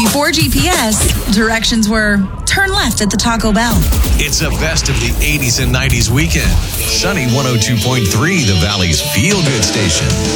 Before GPS, directions were turn left at the Taco Bell. It's a best of the 80s and 90s weekend. Sunny 102.3, the Valley's feel-good station.